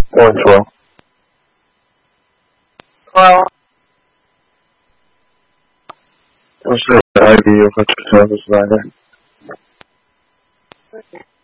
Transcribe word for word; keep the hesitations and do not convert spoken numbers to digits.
Going twelve. Well, What's the I D of what your service provider?